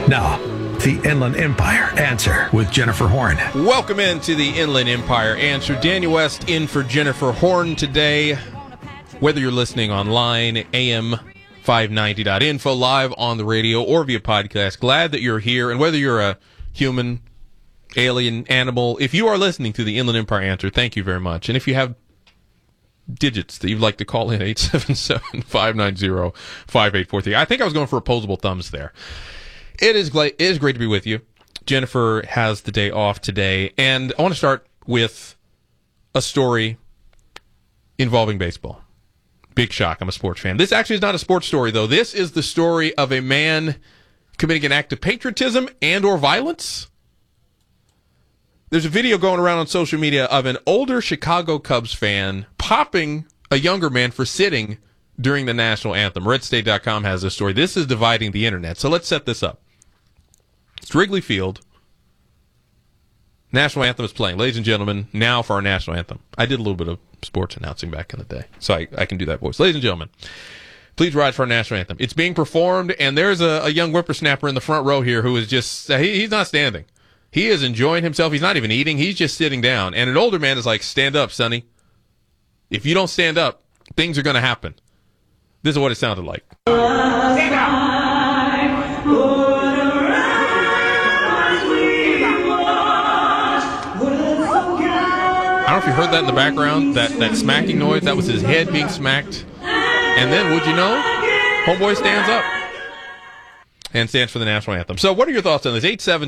Now, the Inland Empire Answer with Jennifer Horn. Welcome into the Inland Empire Answer. Daniel West in for Jennifer Horn today. Whether you're listening online, am590.info, live on the radio, or via podcast, glad that you're here. And whether you're a human, alien, animal, if you are listening to the Inland Empire Answer, thank you very much. And if you have digits that you'd like to call in, 877-590-5843. I think I was going for opposable thumbs there. It is great to be with you. Jennifer has the day off today, and I want to start with a story involving baseball. Big shock. I'm a sports fan. This actually is not a sports story, though. This is the story of a man committing an act of patriotism and or violence. There's a video going around on social media of an older Chicago Cubs fan popping a younger man for sitting during the national anthem. RedState.com has this story. This is dividing the internet. So let's set this up. It's Wrigley Field. National anthem is playing. Ladies and gentlemen, now for our national anthem. I did a little bit of sports announcing back in the day, so I can do that voice. Ladies and gentlemen, please rise for our national anthem. It's being performed, and there's a young whippersnapper in the front row here who is just, he's not standing. He is enjoying himself. He's not even eating. He's just sitting down. And an older man is like, stand up, sonny. If you don't stand up, things are going to happen. This is what it sounded like. Stand down. I don't know if you heard that in the background, that smacking noise. That was his head being smacked. And then, would you know, homeboy stands up and stands for the national anthem. So what are your thoughts on this?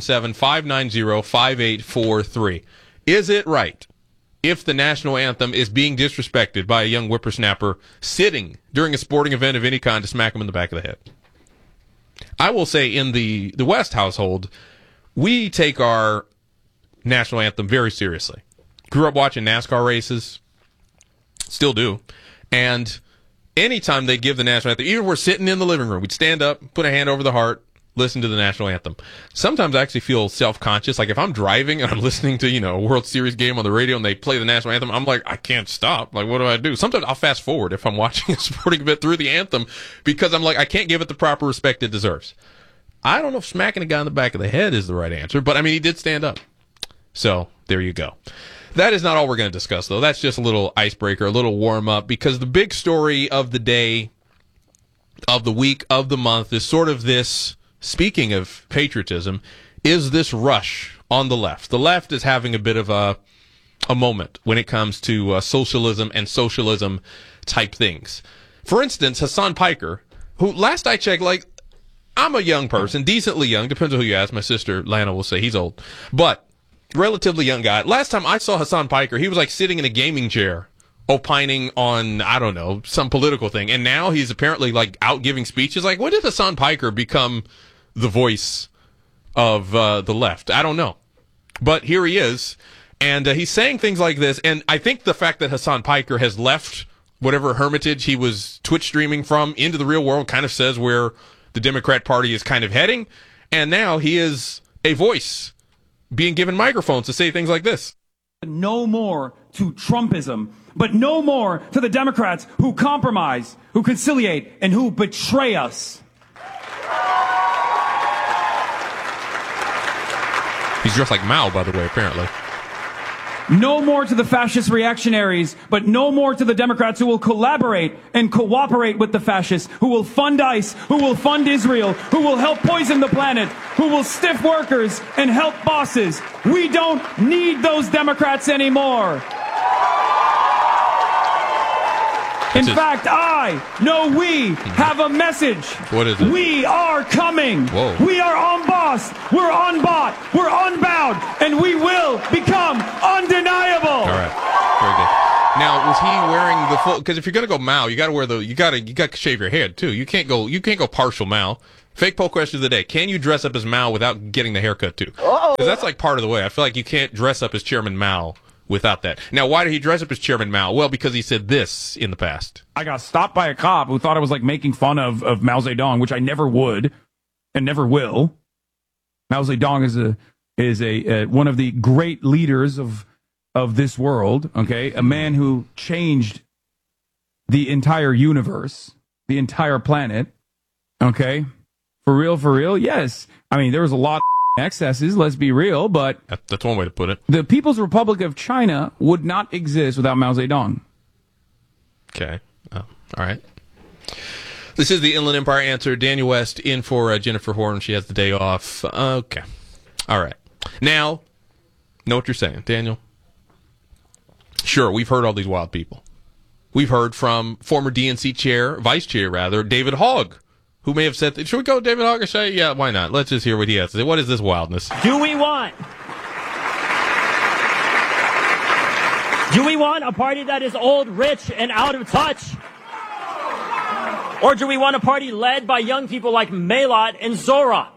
877-590-5843. Is it right if the national anthem is being disrespected by a young whippersnapper sitting during a sporting event of any kind to smack him in the back of the head? I will say in the West household, we take our national anthem very seriously. Grew up watching NASCAR races, still do, and anytime they give the national anthem, even if we're sitting in the living room, we'd stand up, put a hand over the heart, listen to the national anthem. Sometimes I actually feel self-conscious. Like if I'm driving and I'm listening to, a World Series game on the radio and they play the national anthem, I'm like, I can't stop. Like, what do I do? Sometimes I'll fast forward if I'm watching a sporting event through the anthem because I'm like, I can't give it the proper respect it deserves. I don't know if smacking a guy in the back of the head is the right answer, but I mean, he did stand up. So there you go. That is not all we're going to discuss, though. That's just a little icebreaker, a little warm-up, because the big story of the day, of the week, of the month is sort of this, speaking of patriotism, is this rush on the left. The left is having a bit of a moment when it comes to socialism and socialism type things. For instance, Hasan Piker, who last I checked, I'm a young person, decently young, depends on who you ask. My sister Lana will say he's old, but relatively young guy. Last time I saw Hasan Piker, he was sitting in a gaming chair, opining on, I don't know, some political thing. And now he's apparently out giving speeches. When did Hasan Piker become the voice of the left? I don't know. But here he is. And he's saying things like this. And I think the fact that Hasan Piker has left whatever hermitage he was Twitch streaming from into the real world kind of says where the Democrat Party is kind of heading. And now he is a voice being given microphones to say things like this. No more to Trumpism, but no more to the Democrats who compromise, who conciliate, and who betray us. He's dressed like Mao, by the way, apparently. No more to the fascist reactionaries, but no more to the Democrats who will collaborate and cooperate with the fascists, who will fund ICE, who will fund Israel, who will help poison the planet, who will stiff workers and help bosses. We don't need those Democrats anymore. In fact, we have a message. What is it? We are coming. Whoa. We are unbossed. We're unbought. We're unbound. And we will become undeniable. All right. Very good. Now, was he wearing the full? Because if you're gonna go Mao, you got to wear you got to shave your head too. You can't go partial Mao. Fake poll question of the day: can you dress up as Mao without getting the haircut too? Because that's part of the way. I feel like you can't dress up as Chairman Mao without that. Now, why did he dress up as Chairman Mao? Well, because he said this in the past. I got stopped by a cop who thought I was making fun of Mao Zedong, which I never would and never will. Mao Zedong is one of the great leaders of this world, okay? A man who changed the entire universe, the entire planet, okay? For real, yes. I mean, there was a lot of excesses, let's be real, but That's one way to put it. the People's Republic of China would not exist without Mao Zedong. Okay. All right. This is the Inland Empire Answer. Daniel West in for Jennifer Horn. She has the day off. Okay. All right. Now, know what you're saying, Daniel? Sure, we've heard all these wild people. We've heard from former DNC vice chair, David Hogg, who may have said, should we go David Hogg or say, yeah, why not? Let's just hear what he has to say. What is this wildness? Do we want a party that is old, rich, and out of touch? Or do we want a party led by young people like Maylot and Zora?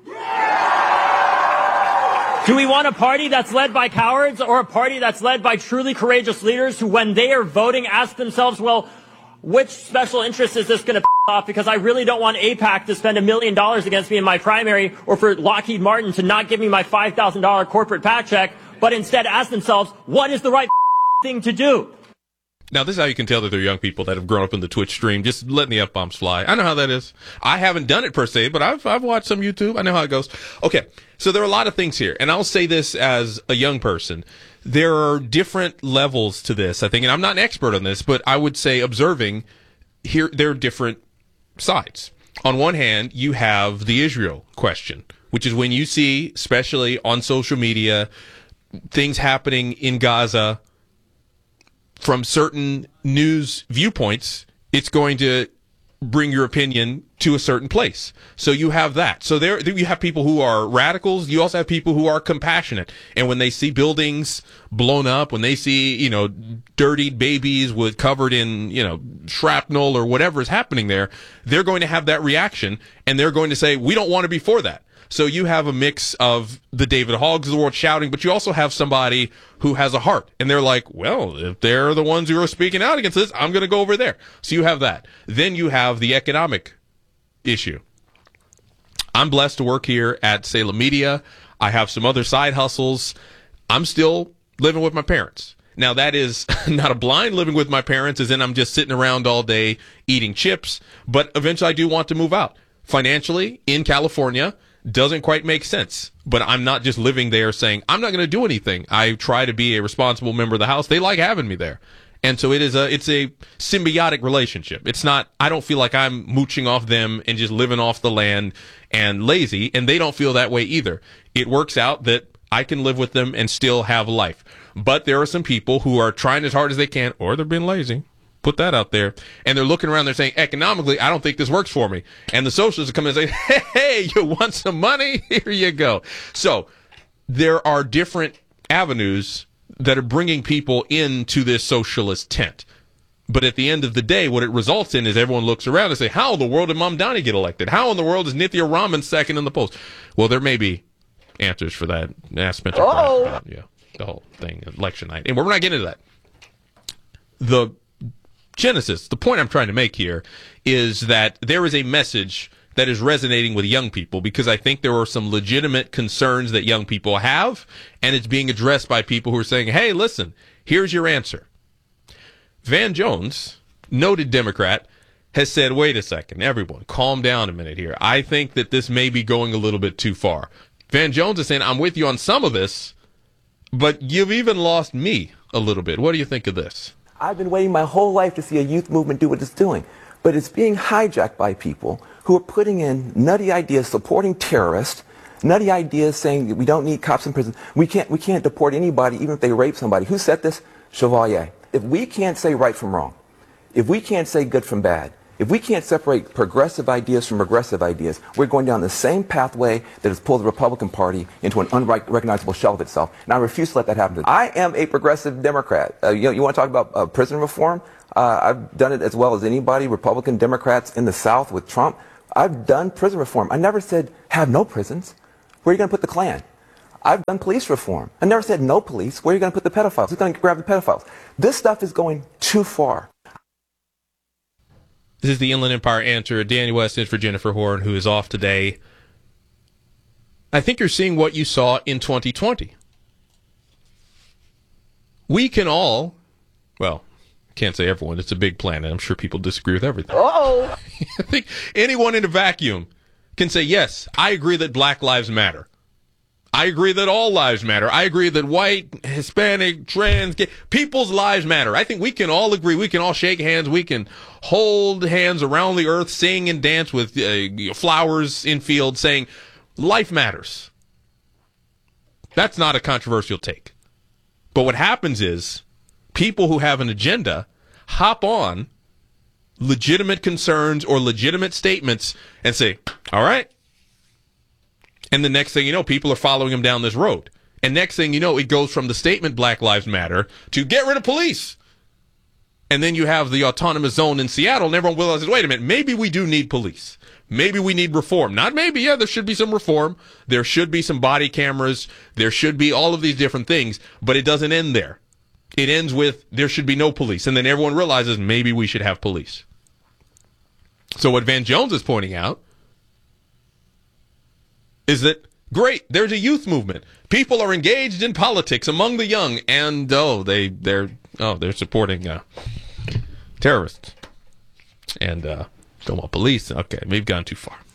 Do we want a party that's led by cowards or a party that's led by truly courageous leaders who, when they are voting, ask themselves, well, which special interest is this going to off? Because I really don't want AIPAC to spend $1 million against me in my primary, or for Lockheed Martin to not give me my $5,000 corporate PAC check, but instead ask themselves, what is the right thing to do? Now, this is how you can tell that they're young people that have grown up in the Twitch stream, just letting the F-bombs fly. I know how that is. I haven't done it per se, but I've watched some YouTube. I know how it goes. Okay, so there are a lot of things here, and I'll say this as a young person. There are different levels to this, I think, and I'm not an expert on this, but I would say observing here, there are different sides. On one hand, you have the Israel question, which is when you see, especially on social media, things happening in Gaza from certain news viewpoints, it's going to bring your opinion to a certain place. So you have that. So there you have people who are radicals. You also have people who are compassionate. And when they see buildings blown up, when they see, dirtied babies covered in, shrapnel or whatever is happening there, they're going to have that reaction, and they're going to say, we don't want to be for that. So you have a mix of the David Hoggs of the world shouting, but you also have somebody who has a heart. And they're like, well, if they're the ones who are speaking out against this, I'm going to go over there. So you have that. Then you have the economic issue. I'm blessed to work here at Salem Media. I have some other side hustles. I'm still living with my parents. Now, that is not a blind living with my parents, as in I'm just sitting around all day eating chips. But eventually I do want to move out. Financially, in California, doesn't quite make sense. But I'm not just living there saying, I'm not going to do anything. I try to be a responsible member of the house. They like having me there. And so it's a symbiotic relationship. It's not, I don't feel like I'm mooching off them and just living off the land and lazy, and they don't feel that way either. It works out that I can live with them and still have life. But there are some people who are trying as hard as they can, or they're being lazy. Put that out there. And they're looking around, they're saying, economically, I don't think this works for me. And the socialists are coming and say, hey, you want some money? Here you go. So there are different avenues that are bringing people into this socialist tent. But at the end of the day, what it results in is everyone looks around and say, how in the world did Mamdani get elected? How in the world is Nithya Raman second in the polls? Well, there may be answers for that. Ask Spencer. Yeah, the whole thing, election night. And we're not getting into that. The genesis, the point I'm trying to make here is that there is a message that is resonating with young people, because I think there are some legitimate concerns that young people have, and it's being addressed by people who are saying, hey, listen, here's your answer. Van Jones, noted Democrat, has said, wait a second, everyone, calm down a minute here. I think that this may be going a little bit too far. Van Jones is saying, I'm with you on some of this, but you've even lost me a little bit. What do you think of this? I've been waiting my whole life to see a youth movement do what it's doing. But it's being hijacked by people who are putting in nutty ideas supporting terrorists, nutty ideas saying that we don't need cops in prison. We can't deport anybody even if they rape somebody. Who said this? Chevalier. If we can't say right from wrong, if we can't say good from bad, if we can't separate progressive ideas from regressive ideas, we're going down the same pathway that has pulled the Republican Party into an unrecognizable shell of itself. And I refuse to let that happen. I am a progressive Democrat. You want to talk about prison reform? I've done it as well as anybody, Republican Democrats in the South with Trump. I've done prison reform. I never said have no prisons. Where are you going to put the Klan? I've done police reform. I never said no police. Where are you going to put the pedophiles? Who's going to grab the pedophiles? This stuff is going too far. This is the Inland Empire Answer. Danny West in for Jennifer Horn, who is off today. I think you're seeing what you saw in 2020. We can all, well, can't say everyone, it's a big planet. I'm sure people disagree with everything. Uh-oh. I think anyone in a vacuum can say, yes, I agree that black lives matter. I agree that all lives matter. I agree that white, Hispanic, trans, gay, people's lives matter. I think we can all agree. We can all shake hands. We can hold hands around the earth, sing and dance with flowers in fields, saying life matters. That's not a controversial take. But what happens is people who have an agenda hop on legitimate concerns or legitimate statements and say, all right. And the next thing you know, people are following them down this road. And next thing you know, it goes from the statement Black Lives Matter to get rid of police. And then you have the autonomous zone in Seattle, and everyone realizes, wait a minute, maybe we do need police. Maybe we need reform. Not maybe, yeah, there should be some reform. There should be some body cameras. There should be all of these different things. But it doesn't end there. It ends with there should be no police. And then everyone realizes maybe we should have police. So what Van Jones is pointing out is that, great, there's a youth movement. People are engaged in politics among the young, and they're supporting terrorists and don't want police. Okay, we've gone too far.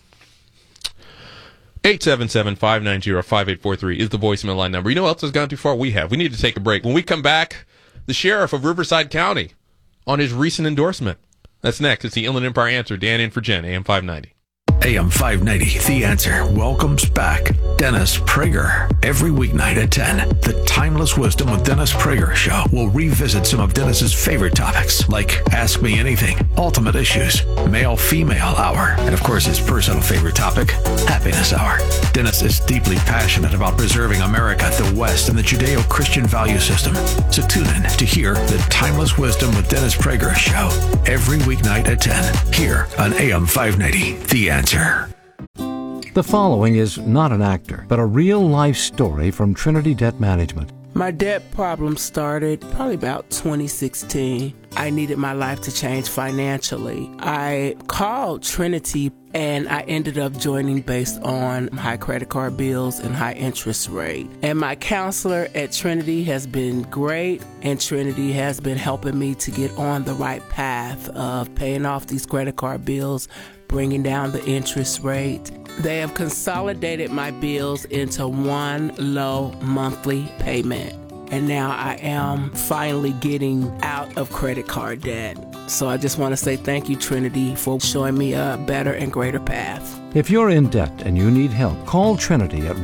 877-590-5843 is the voicemail line number. You know what else has gone too far? We have. We need to take a break. When we come back, the sheriff of Riverside County on his recent endorsement. That's next. It's the Inland Empire Answer. Dan in for Jen, AM 590. AM 590, The Answer, welcomes back Dennis Prager. Every weeknight at 10, the Timeless Wisdom with Dennis Prager show will revisit some of Dennis's favorite topics, like Ask Me Anything, Ultimate Issues, Male-Female Hour, and of course his personal favorite topic, Happiness Hour. Dennis is deeply passionate about preserving America, the West, and the Judeo-Christian value system. So tune in to hear the Timeless Wisdom with Dennis Prager show every weeknight at 10, here on AM 590, The Answer. The following is not an actor, but a real-life story from Trinity Debt Management. My debt problem started probably about 2016. I needed my life to change financially. I called Trinity and I ended up joining based on high credit card bills and high interest rate. And my counselor at Trinity has been great, and Trinity has been helping me to get on the right path of paying off these credit card bills, bringing down the interest rate. They have consolidated my bills into one low monthly payment. And now I am finally getting out of credit card debt. So I just want to say thank you, Trinity, for showing me a better and greater path. If you're in debt and you need help, call Trinity at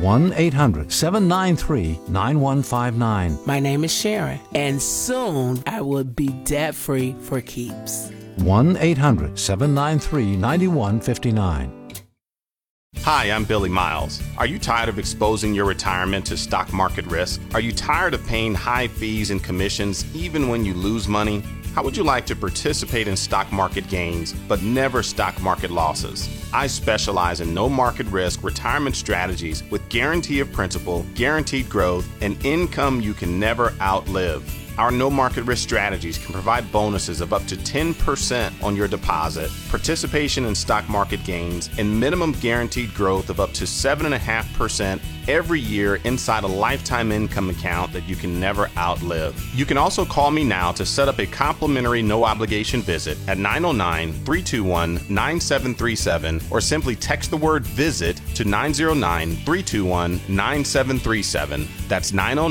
1-800-793-9159. My name is Sharon, and soon I will be debt-free for keeps. 1-800-793-9159. Hi, I'm Billy Miles. Are you tired of exposing your retirement to stock market risk? Are you tired of paying high fees and commissions even when you lose money? How would you like to participate in stock market gains but never stock market losses? I specialize in no market risk retirement strategies with guarantee of principal, guaranteed growth, and income you can never outlive. Our no market risk strategies can provide bonuses of up to 10% on your deposit, participation in stock market gains, and minimum guaranteed growth of up to 7.5% every year inside a lifetime income account that you can never outlive. You can also call me now to set up a complimentary no obligation visit at 909-321-9737 or simply text the word visit to 909-321-9737. That's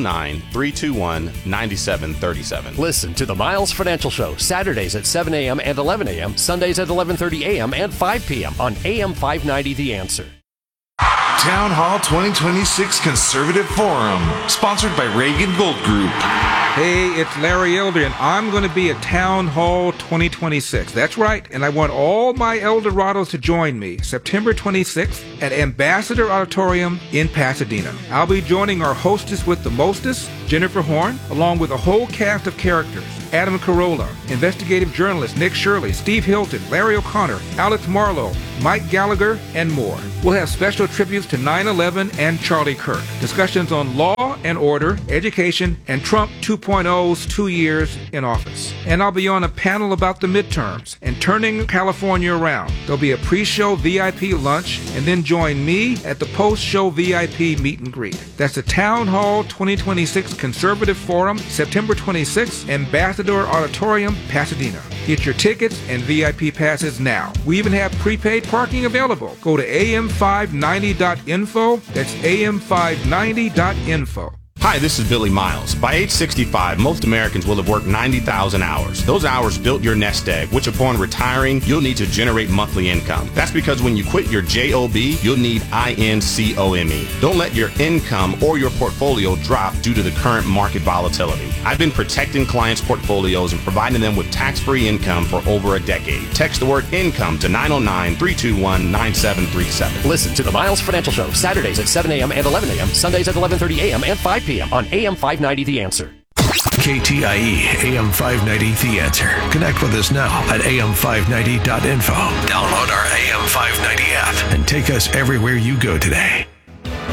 909-321-9737. Listen to the Miles Financial Show Saturdays at 7 a.m. and 11 a.m., Sundays at 11:30 a.m. and 5 p.m. on AM 590 The Answer. Town Hall 2026 Conservative Forum, sponsored by Reagan Gold Group. Hey, it's Larry Elder, and I'm going to be at Town Hall 2026. That's right, and I want all my Eldorados to join me September 26th at Ambassador Auditorium in Pasadena. I'll be joining our hostess with the mostest, Jennifer Horn, along with a whole cast of characters. Adam Carolla, investigative journalist Nick Shirley, Steve Hilton, Larry O'Connor, Alex Marlowe, Mike Gallagher, and more. We'll have special tributes to 9/11 and Charlie Kirk, discussions on law law and order, education, and Trump 2.0's 2 years in office. And I'll be on a panel about the midterms and turning California around. There'll be a pre-show VIP lunch, and then join me at the post-show VIP meet and greet. That's the Town Hall 2026 Conservative Forum, September 26th, Ambassador Auditorium, Pasadena. Get your tickets and VIP passes now. We even have prepaid parking available. Go to am590.info. That's am590.info. Hi, this is Billy Miles. By age 65, most Americans will have worked 90,000 hours. Those hours built your nest egg, which upon retiring, you'll need to generate monthly income. That's because when you quit your JOB, you'll need INCOME. Don't let your income or your portfolio drop due to the current market volatility. I've been protecting clients' portfolios and providing them with tax-free income for over a decade. Text the word income to 909-321-9737. Listen to the Miles Financial Show, Saturdays at 7 a.m. and 11 a.m., Sundays at 11:30 a.m. and 5 p.m. on AM 590 The Answer. KTIE AM 590 The Answer. Connect with us now at am590.info. Download our AM 590 app and take us everywhere you go today.